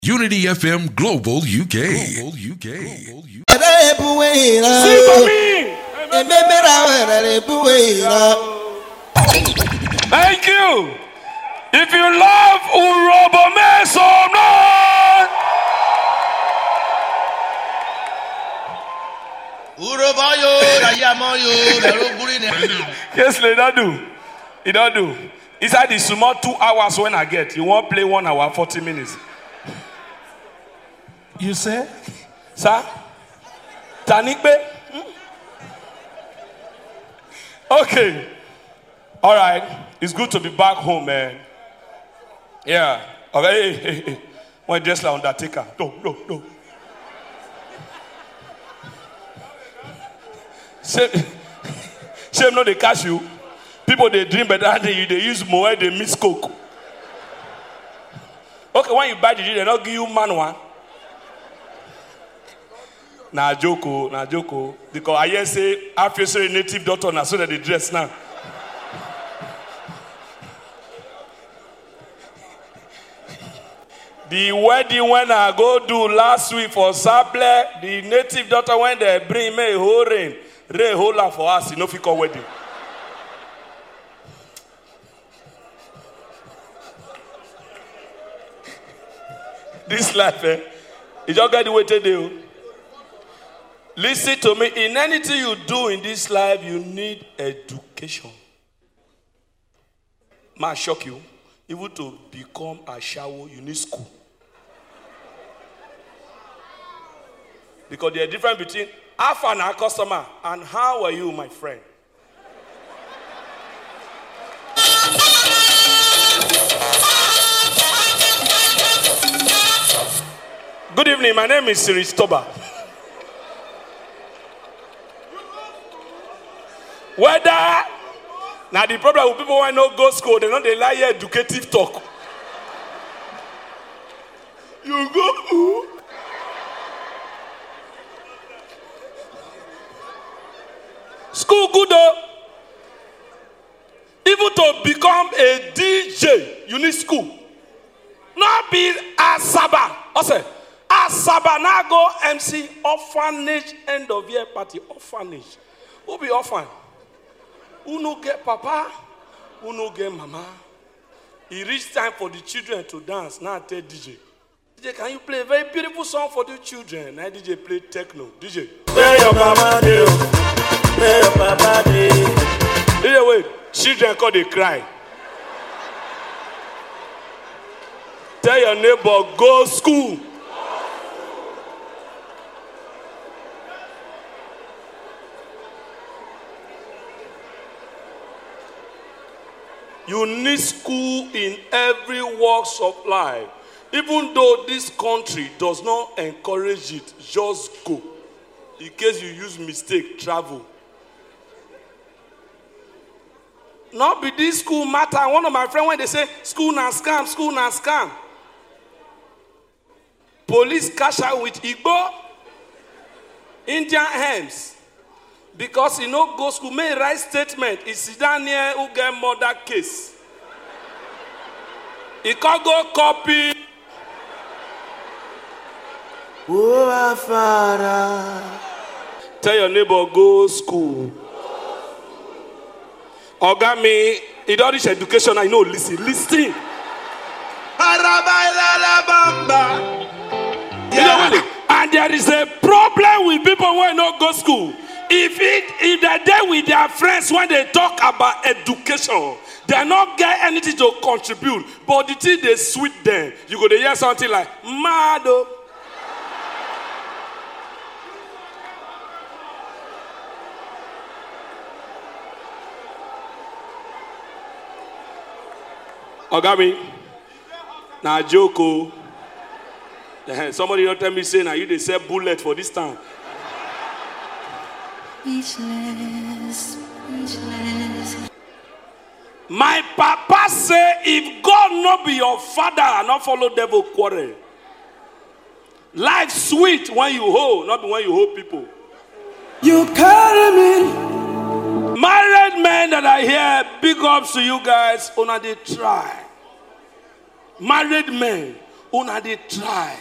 Unity FM Global UK. Thank you. If you love Urobo Mesomna. Yes, they don't do. It don't do. Inside the small 2 hours when I get, you won't play 1 hour, 40 minutes. You say? Sir? Tanikbe? Okay. All right. It's good to be back home, man. Yeah. Okay. Hey. When dressed like Undertaker. No. Shame no they catch you. People they dream better than you. They use more. They miss coke. Okay, when you buy the drink, they don't give you manual. Na joko. Because I hear say after native doctor na so that they dress now. The wedding when I go do last week for Saple, the native daughter when they bring me a whole rain hold up for us, you know, for wedding. This life, you just get the way to do. Listen to me. In anything you do in this life, you need education. Man, shock you. Even to become a shawo, you need school. Because there's a difference between half an hour customer and how are you, my friend? Good evening. My name is Siri Stoba. Whether now the problem with people who not go school, they don't lie educative talk. You go who? School good though. Even to become a DJ, you need school. Not be Asaba. Also, Asaba now go MC orphanage end of year party orphanage. Who be orphan? Who no get papa? Who no get mama? It reach time for the children to dance. Now I tell DJ, can you play a very beautiful song for the children? Now DJ play techno. DJ. Play your mama deal. Play your papa deal. DJ wait. Children call they cry. Tell your neighbor, go school. You need school in every walks of life. Even though this country does not encourage it, just go. In case you use mistake, travel. Not be this school matter. One of my friends, when they say, school na scam. Police cash out with Igbo, Indian hymns. Because he no go school, may write statement. He sit down here who get murder case. He can't go copy. Tell your neighbor, go school. Ogami, he don't reach education, I know, listen. And there is a problem with people who don't go school. If they're there with their friends when they talk about education, they not get anything to contribute. But the thing they sweet them, you go to hear something like, Mado. Ogami, now Joko. Somebody don't tell me say now you they sell bullet for this time. Speechless. My papa say if God not be your father and not follow devil quarrel. Life sweet when you hold, not when you hold people. You carry me. Married men that are here, big ups to you guys. Una they try. Married men, una dey try.